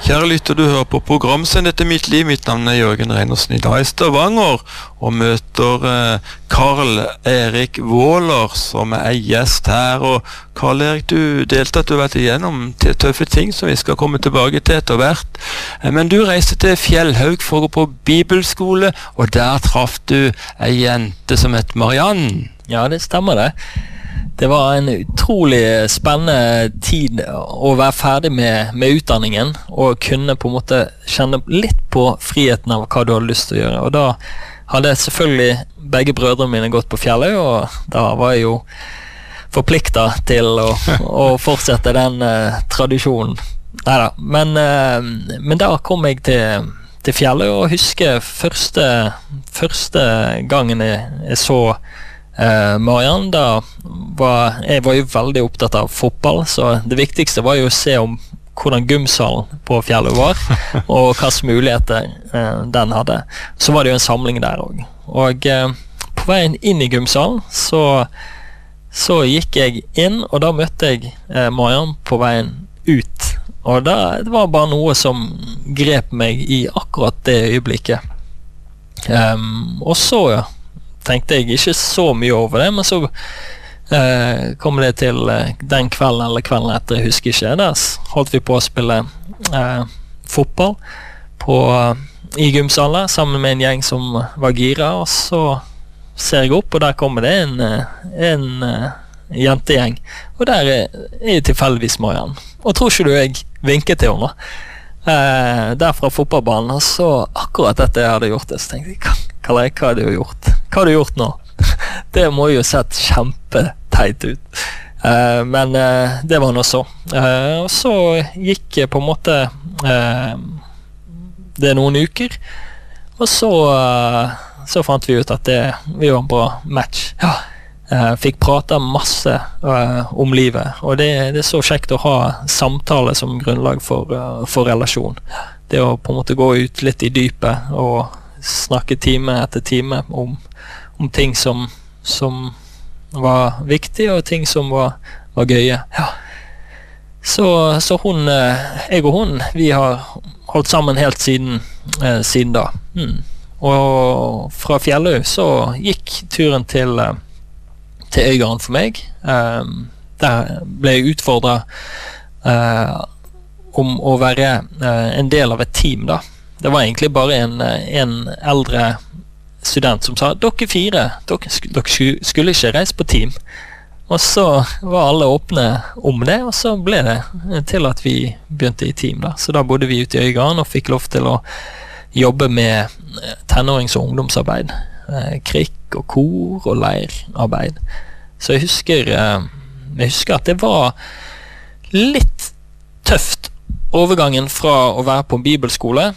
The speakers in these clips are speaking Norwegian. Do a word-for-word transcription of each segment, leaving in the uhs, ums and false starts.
Kjære lytter, du hører på programsendet til Mitt Liv. Mitt navn er Jørgen Reinersen. I dag i Stavanger og møter eh, Karl Erik Våler, som er gjest her. Og Karl Erik, du delte at du har vært igjennom tøffe ting som vi skal komme tilbake til etter hvert. Eh, men du reiste til Fjellhaug for å gå på bibelskole, og der traff du en jente som het Marianne. Ja, det stemmer det. Det var en utrolig spennende tid å være ferdig med, med utdanningen og kunne på en måte kjenne litt på friheten av hva du hadde lyst til å gjøre. Og da hadde selvfølgelig begge brødrene mine gått på Fjellhaug, og da var jeg jo forpliktet til å, å fortsette den uh, tradisjonen. Neida, men, uh, men da kom jeg til, til Fjellhaug og husker første, første gangen jeg, jeg så Uh, Marianne, da var jeg var jo veldig opptatt av fotball, så det viktigste var jo å se om hvordan gymsalen på Fjellhaug var, og hva slags muligheter uh, den hadde. Så var det jo en samling der også. Og uh, på veien inn i gymsalen så, så gikk jeg inn, og da møtte jeg uh, Marianne på veien ut. Og da, det var bare noe som grep meg i akkurat det øyeblikket. Um, og så, ja, tenkte jeg ikke så mye over det, men så eh, kom det til eh, den kvelden eller kvelden etter, jeg husker ikke, der holdt vi på å spille eh, fotball på, i gymsalen sammen med en gjeng som var gira, og så ser jeg opp, og der kommer det en, en, en jentegjeng, og der er, er tilfeldigvis Marianne. Og tror ikke du jeg vinket til henne eh, der fra fotballbanen, og så akkurat dette jeg hadde gjort det, så tenkte jeg, Karl Erik, hva har du gjort? Hva har du gjort nå? Det må jo sett kjempeteit ut. Uh, men uh, det var nå så. Uh, og så gikk på en måte uh, det noen uker, og så, uh, så fant vi ut at det vi var en bra match. Ja. Uh, fikk prate masse uh, om livet, og det, det er så kjekt å ha samtale som grunnlag for, uh, for relasjon. Det å på en måte gå ut litt i dypet og snakke time etter time om, om ting som, som var viktige, og ting som var, var gøye. Ja. Så, så hun, jeg og hun, vi har holdt sammen helt siden, eh, siden da. Mm. Og fra Fjellhaug så gikk turen til, til Øygarden for meg. Um, der ble jeg utfordret uh, om å være uh, en del av et team da. Det var egentlig bare en, en eldre student som sa, dere fire, dere, dere skulle ikke reise på team. Og så var alle åpne om det, og så ble det til at vi begynte i team da. Så da bodde vi ute i Øygarden og fikk lov til å jobbe med tenårings- og ungdomsarbeid. Krikk og kor og leirarbeid. Så jeg husker, jeg husker at det var litt tøft overgangen fra å være på en bibelskole.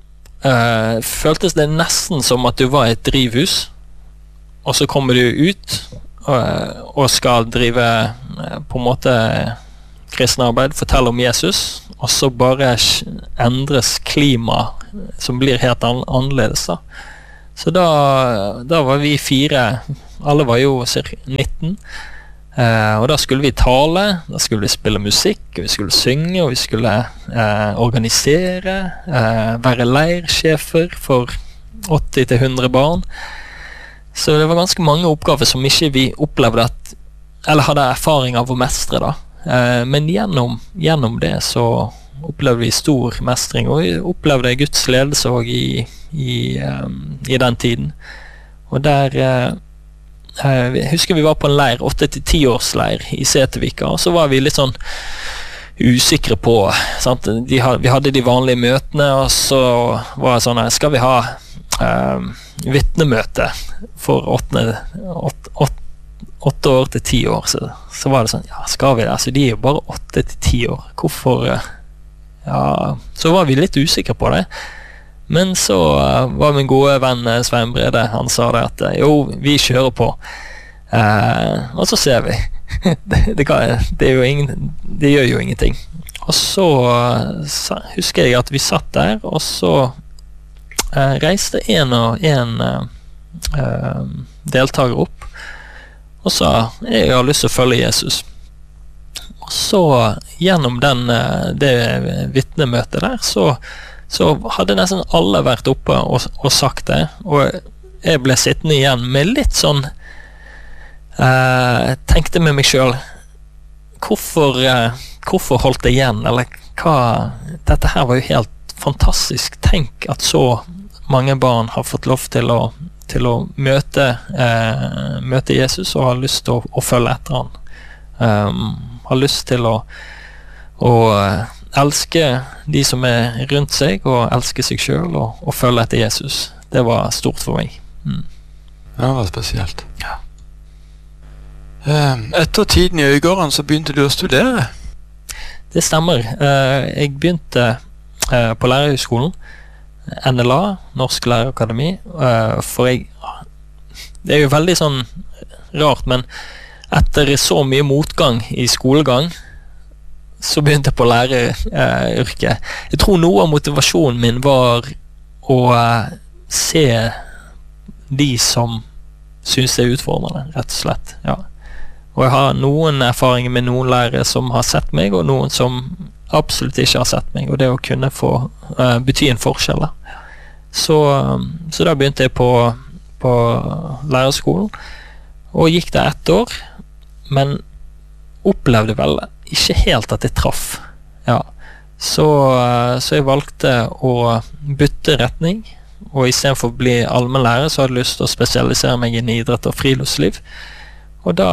Uh, føltes det nesten som at du var i et drivhus, og så kommer du ut uh, og skal drive uh, på en måte kristenarbeid, fortelle om Jesus, og så bare endres klima som blir helt an annerledes da. Så da, da var vi fire, alle var jo cirka nitten, Uh, og da skulle vi tale, da skulle vi spille musikk, og vi skulle synge, og vi skulle uh, organisere, uh, være leirsjefer for åtti til hundre barn. Så det var ganske mange oppgaver som ikke vi opplevde at, eller hadde erfaring av å mestre da. Uh, men gjennom, gjennom det så opplevde vi stor mestring, og vi opplevde Guds ledelse også i, i, um, i den tiden. Og der... Uh, Jeg husker vi var på en leir, åtte til ti års leir i Setevika, og så var vi litt sånn usikre på, sant? De had, vi hadde de vanlige møtene, og så var det sånn, skal vi ha um, vittnemøte for åtte, åtte, åtte, åtte år til ti år, så, så var det sånn, ja, skal vi det? Altså, de er jo bare åtte til ti år, hvorfor? Ja, så var vi litt usikre på det. Men så uh, var min gode venn uh, Svein Brede, han sa det at uh, jo, vi kjører på, uh, og så ser vi. det, det, kan, det, er jo ingen, det gjør jo ingenting. Og så uh, husker jeg at vi satt der, og så uh, reiste en og en uh, uh, deltaker opp, og sa, jeg har lyst til å følge Jesus. så gjennom den, det vittnemøtet der, så, så hadde nesten alle vært oppe og, og sagt det, og jeg ble sittende igjen med litt sånn, eh, tenkte med meg selv, hvorfor, eh, hvorfor holdt jeg igjen, eller hva, dette her var jo helt fantastisk, tenk at så mange barn har fått lov til å, til å møte, eh, møte Jesus og har lyst til å, å følge etter han. Um, har lyst til å, å elske de som er rundt seg, og elske seg selv, og, og følge etter Jesus. Det var stort for meg. Mm. Ja, det var spesielt. Ja. Etter tiden i Øygarden så begynte du å studere? Det stemmer. Jeg begynte på lærerhøgskolen, N L A, Norsk Lærerakademi, for jeg, det er jo veldig sånn rart, men etter så mye motgang i skolegang, så begynte jeg på læreryrket. Jeg tror noe av motivasjonen min var å se de som synes det er utfordrende, rett og slett. Ja. Og jeg har noen erfaringer med noen lærere som har sett meg, og noen som absolutt ikke har sett meg, og det å kunne få uh, bety en forskjell. Så, så da begynte jeg på, på lærerskolen, og gikk der ett år, men opplevde vel ikke helt at jeg traff. Ja. Så, så jeg valgte å bytte retning, og i stedet for å bli allmennlærer så hadde jeg lyst til å spesialisere meg i idrett og friluftsliv. Og da,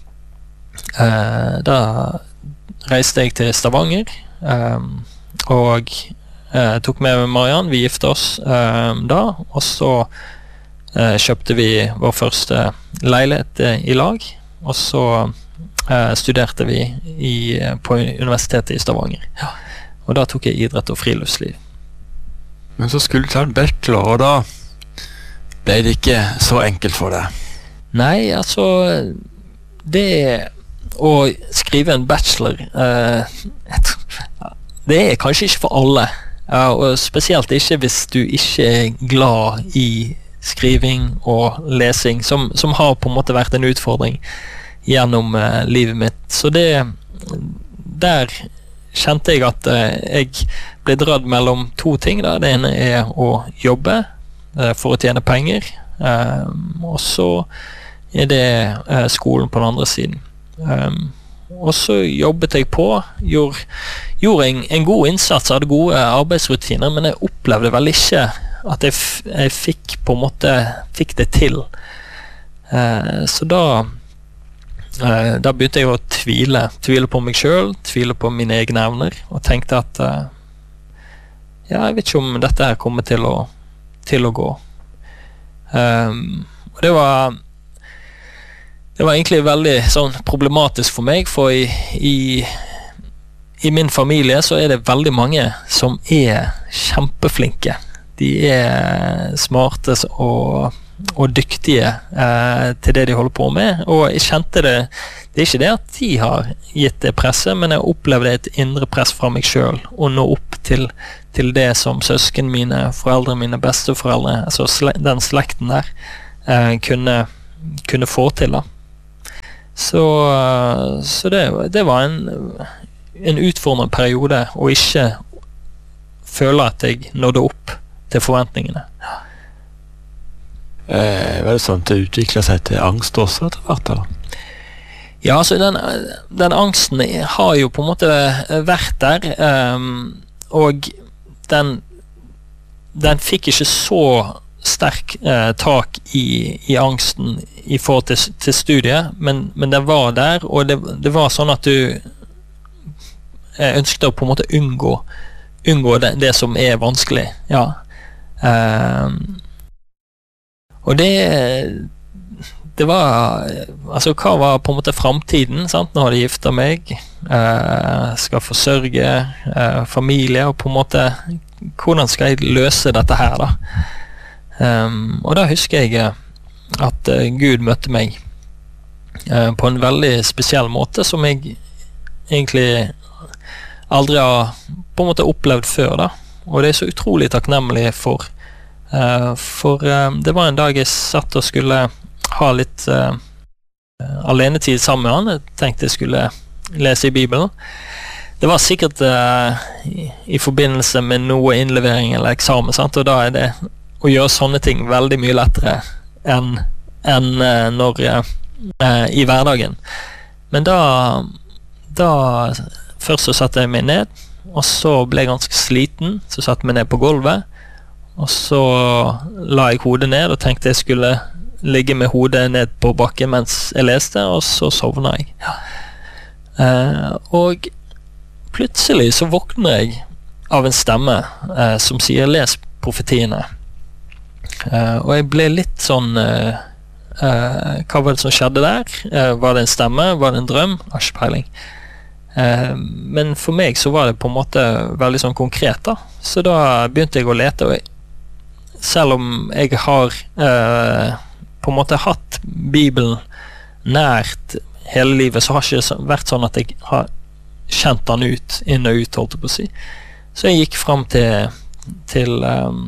eh, da reiste jeg til Stavanger, eh, og eh, tok med Mariann, vi gifte oss eh, da, og så eh, kjøpte vi vår første leilighet eh, i lag, og så eh, studerte vi i, på universitetet i Stavanger. Ja. Og da tok jeg idrett og friluftsliv. Men så skulle du ta en bachelor, og da ble det ikke så enkelt for deg? Nei, altså, det å skrive en bachelor, eh, det er kanskje ikke for alle, ja, og spesielt ikke hvis du ikke er glad i skriving og lesing, som, som har på en måte vært en utfordring gjennom eh, livet mitt. Så det, der kjente jeg at eh, jeg ble dratt mellom to ting. Da. Det ene er å jobbe eh, for å tjene penger, eh, og så er det eh, skolen på den andre siden. Um, og så jobbet jeg på, gjorde, gjorde en, en god innsats, hadde gode arbeidsrutiner, men jeg opplevde vel ikke at jeg, f jeg fikk på en måte fikk det til. Uh, så da uh, da begynte jeg å tvile tvile på meg selv, tvile på mine egne evner, og tenkte at uh, ja, jeg vet ikke om dette her kommer til å, til å gå. Um, og det var Det var egentlig veldig sånn problematisk for meg, for i, i, i min familie så er det veldig mange som er kjempeflinke. De er smarte og, og dyktige eh, til det de holder på med, og jeg kjente det, det er ikke det at de har gitt det presset, men jeg opplevde et indre press fra meg selv, å nå opp til, til det som søsken mine, foreldre mine, besteforeldre, altså sle den slekten der, eh, kunne, kunne få til da. Så, så det, det var en, en utfordrende periode å ikke føle at jeg nådde opp til forventningene. Eh, var det sånn at det utviklet seg til angst også etter hvert, eller? Ja, altså den, den angsten har jo på en måte vært der, um, og den, den fikk ikke så sterk eh, tak i, i angsten i forhold til, til studiet, men, men det var der, og det, det var sånn at du eh, ønsket å på en måte unngå, unngå det, det som er vanskelig. Ja. Um, og det det var, altså hva var på en måte fremtiden, sant? Nå har de giftet meg, eh, skal forsørge eh, familie, og på en måte, hvordan skal jeg løse dette her da? Um, og da husker jeg at uh, Gud møtte meg uh, på en veldig spesiell måte som jeg egentlig aldri har på en måte opplevd før da. Og det er så utrolig takknemlig for uh, for uh, det var en dag jeg satt og skulle ha litt uh, alenetid sammen med han. Jeg tenkte jeg skulle lese i Bibelen. Det var sikkert uh, i, i forbindelse med noe innlevering eller eksamen, sant? Og da er det å gjøre sånne ting veldig mye lettere enn, enn uh, når, uh, i hverdagen. Men da, da først så satte jeg meg ned, og så ble jeg ganske sliten, så satte jeg meg ned på gulvet, og så la jeg hodet ned og tenkte jeg skulle ligge med hodet ned på bakken mens jeg leste, og så sovna jeg. Ja. Uh, og plutselig så våkner jeg av en stemme uh, som sier les profetiene. Uh, og jeg ble litt sånn uh, uh, hva var det som skjedde der? Uh, var det en stemme? Var det en drøm? Har ikke peiling. Uh, men for meg så var det på en måte veldig sånn konkret da. Så da begynte jeg å lete, og jeg, selv om jeg har uh, på en måte hatt Bibelen nært hele livet, så har det ikke vært sånn at jeg har kjent den ut, inn og ut, holdt jeg på å si. Så jeg gikk frem til til, um,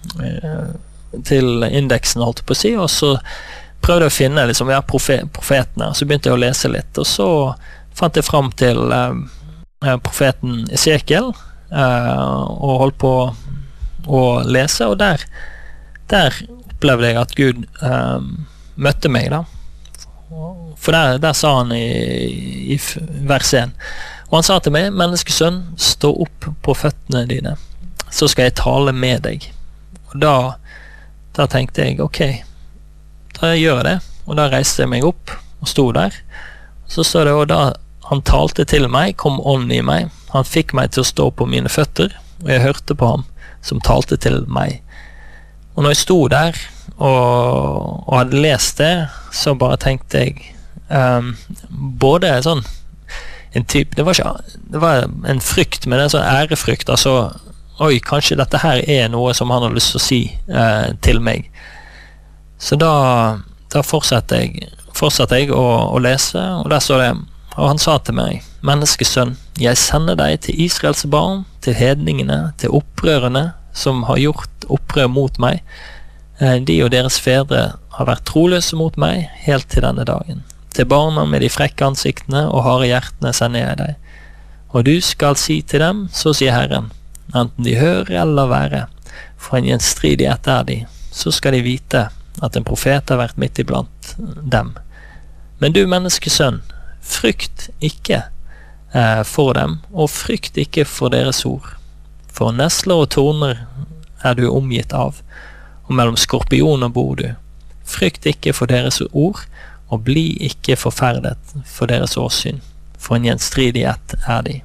til indeksen, holdt jeg på å si, og så prøvde jeg å finne liksom, ja, profe- profetene, så begynte jeg å lese litt, og så fant jeg frem til um, profeten Esekiel, uh, og holdt på å lese, og der, der opplevde jeg at Gud um, møtte meg da. For der, der sa han i, i vers én, og han sa til meg, menneskesønn, stå opp på føttene dine, så skal jeg tale med deg. Og da, da tenkte jeg, ok, da gjør jeg det, og da reiste jeg meg opp og sto der. Så står det, og da han talte til meg, kom ånden i meg, han fikk meg til å stå på mine føtter, og jeg hørte på ham som talte til meg. Og når jeg sto der og, og hadde lest det, så bare tenkte jeg um, både sånn en type, det var ikke det var en frykt, men en sånn ærefrykt, altså oi, kanskje dette her er noe som han har lyst til å si uh, til meg. Så da, da fortsatte jeg, fortsatte jeg å, å lese, og der står det, og han sa til meg, menneskesønn, jeg sender deg til Israels barn, til hedningene, til opprørerne, som har gjort opprør mot meg. De og deres fedre har vært troløse mot meg helt til denne dagen. Til barna med de frekke ansiktene og harde hjertene sender jeg deg. Og du skal si til dem, så sier Herren, enten de hører eller være, for en gjenstridighet er de, så skal de vite at en profet har vært midt iblant dem. Men du menneskesønn, frykt ikke eh, for dem, og frykt ikke for deres ord. For nesler og torner er du omgitt av, og mellom skorpioner bor du. Frykt ikke for deres ord, og bli ikke forferdet for deres åsyn, for en gjenstridighet er de.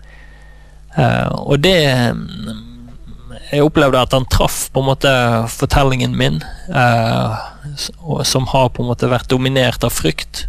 Uh, og det jeg opplevde at han traff på en måte fortellingen min, uh, som har på en måte vært dominert av frykt.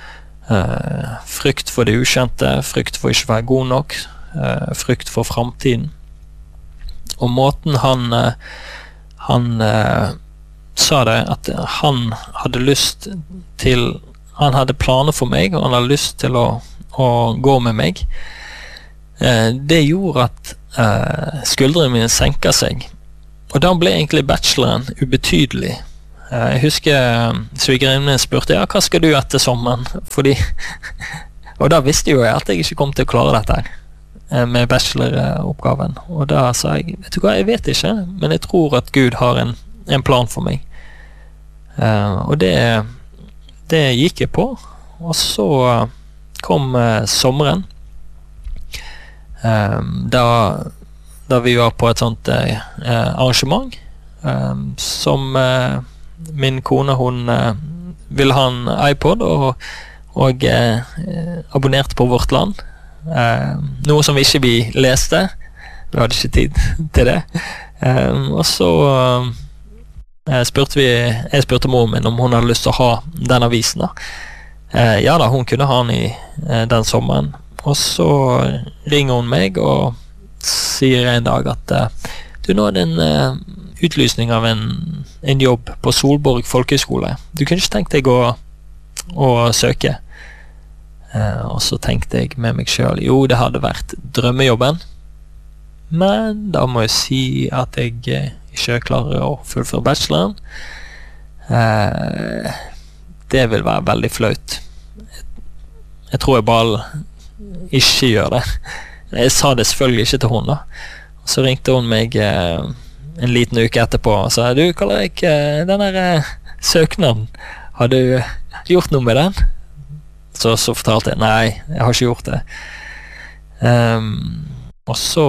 Uh, frykt for det ukjente, frykt for ikke å være god nok, uh, frykt for fremtiden. Og måten han uh, han uh, sa det at han hadde lyst til, han hadde planer for meg, og han hadde lyst til å, å gå med meg. Uh, det gjorde at uh, skuldrene mine senket seg, og da ble egentlig bacheloren ubetydelig. Uh, jeg husker uh, svigerinnen min spurte, ja, hva skal du etter sommeren? Fordi, og da visste jo jeg at jeg ikke kom til å klare dette her med bacheloroppgaven, og da sa jeg, vet du hva, jeg vet ikke, men jeg tror at Gud har en, en plan for meg. Uh, og det, det gikk jeg på, og så kom uh, sommeren, uh, da, da vi var på et sånt uh, arrangement, uh, som uh, min kone, hun uh, ville ha en iPod, og, og uh, abonnerte på Vårt Land. Uh, noe som ikke vi leste, vi hadde ikke tid til det. Uh, og så uh, spurte vi, jeg spurte mor min om hun hadde lyst til å ha den avisen da. Uh, ja da, hun kunne ha den i uh, den sommeren. Og så ringer hun meg og sier en dag at uh, du, nå er det en uh, utlysning av en, en jobb på Solborg Folkehøgskole. Du kunne ikke tenkt deg å, å søke. Uh, og så tenkte jeg med meg selv, jo, det hadde vært drømmejobben, men da må jeg si at jeg uh, ikke klarer å fullføre bacheloren. Uh, det vil være veldig flaut. Jeg, jeg tror jeg bare ikke gjør det. Jeg sa det selvfølgelig ikke til hun da. Så ringte hun meg eh, en liten uke etterpå og sa, du Karl Erik, eh, den der eh, søknaden, har du gjort noe med den? Så, så fortalte jeg, nei, jeg har ikke gjort det. Um, og så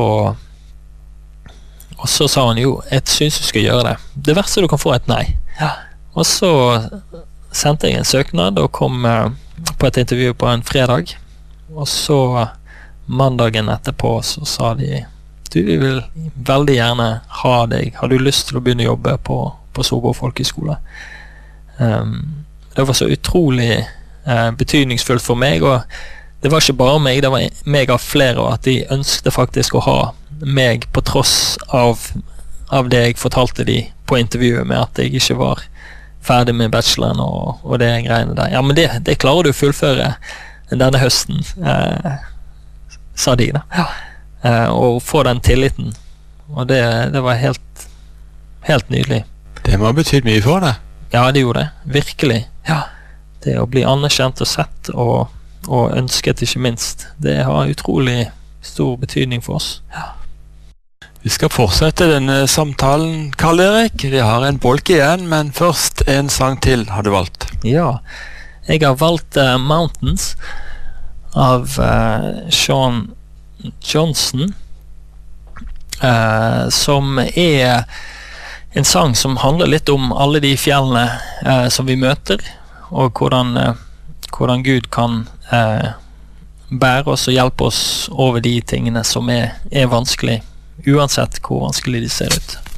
og så sa hun jo, jeg synes du skal gjøre det. Det verste du kan få er et nei. Ja. Og så sendte jeg en søknad og kom eh, på et intervju på en fredag. Og så mandagen etterpå så sa de, du vil veldig gjerne ha deg, har du lyst til å begynne å jobbe på, på Sorgå Folkeskole? Um, det var så utrolig uh, betydningsfullt for meg, og det var ikke bare meg, det var meg av flere, og at de ønsket faktisk å ha meg på tross av, av det jeg fortalte de på intervjuet med at jeg ikke var ferdig med bacheloren og, og det greiene der. Ja, men det, det klarer du å fullføre denne høsten, eh, sa de da. Ja. Eh, og få den tilliten. Og det, det var helt, helt nydelig. Det må ha betydd mye for deg. Ja, det gjorde det. Virkelig. Ja. Det å bli anerkjent og sett, og, og ønsket ikke minst, det har utrolig stor betydning for oss. Ja. Vi skal fortsette denne samtalen, Karl Erik. Vi har en bolk igjen, men først en sang til har du valgt. Ja, jeg har valgt uh, Mountains av uh, Sean Johnson, uh, som er en sang som handler litt om alle de fjellene uh, som vi møter, og hvordan, uh, hvordan Gud kan uh, bære oss og hjelpe oss over de tingene som er, er vanskelig, uansett hvor vanskelig de ser ut.